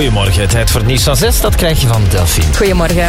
Goedemorgen, tijd voor het nieuws van 6. Dat krijg je van Delphine. Goedemorgen.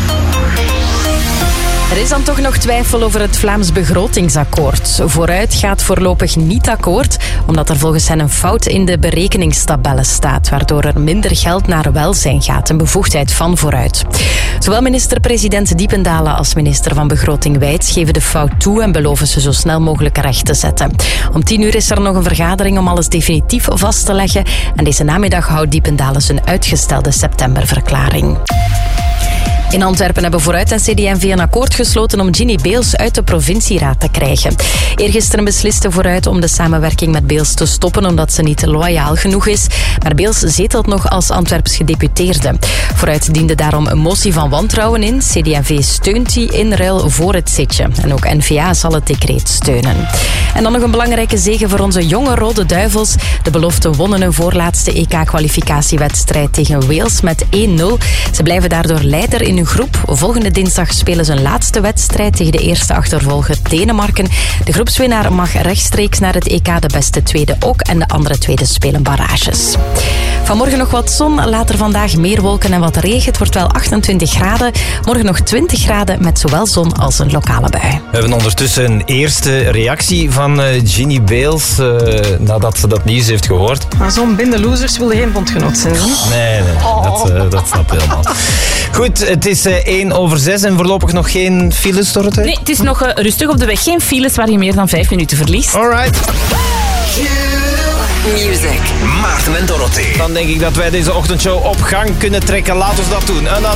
Er is dan toch nog twijfel over het Vlaams begrotingsakkoord. Vooruit gaat voorlopig niet akkoord, omdat er volgens hen een fout in de berekeningstabellen staat, waardoor er minder geld naar welzijn gaat, een bevoegdheid van Vooruit. Zowel minister-president Diependalen als minister van Begroting Wijts geven de fout toe en beloven ze zo snel mogelijk recht te zetten. Om 10 uur is er nog een vergadering om alles definitief vast te leggen en deze namiddag houdt Diependalen zijn uitgestelde septemberverklaring. In Antwerpen hebben Vooruit en CD&V een akkoord gesloten om Ginny Beels uit de provincieraad te krijgen. Eergisteren besliste Vooruit om de samenwerking met Beels te stoppen omdat ze niet loyaal genoeg is. Maar Beels zetelt nog als Antwerps gedeputeerde. Vooruit diende daarom een motie van wantrouwen in. CD&V steunt die in ruil voor het zitje. En ook N-VA zal het decreet steunen. En dan nog een belangrijke zege voor onze jonge Rode Duivels. De beloften wonnen een voorlaatste EK-kwalificatiewedstrijd tegen Wales met 1-0. Ze blijven daardoor leider in hun groep. Volgende dinsdag spelen ze een laatste wedstrijd tegen de eerste achtervolger Denemarken. De groepswinnaar mag rechtstreeks naar het EK, de beste tweede ook. En de andere tweede spelen barrages. Vanmorgen nog wat zon, later vandaag meer wolken en wat regen. Het wordt wel 28 graden. Morgen nog 20 graden met zowel zon als een lokale bui. We hebben ondertussen een eerste reactie van Ginny Beels nadat ze dat nieuws heeft gehoord. Maar zo'n bende losers wilde geen bondgenoot zijn. Nee, dat snap ik helemaal. Goed, het is 1:06 en voorlopig nog geen files, Dorothee? Nee, het is nog rustig op de weg. Geen files waar je meer dan 5 minuten verliest. Alright. Music. Maarten en Dorothee. Dan denk ik dat wij deze ochtendshow op gang kunnen trekken. Laat ons dat doen. En dat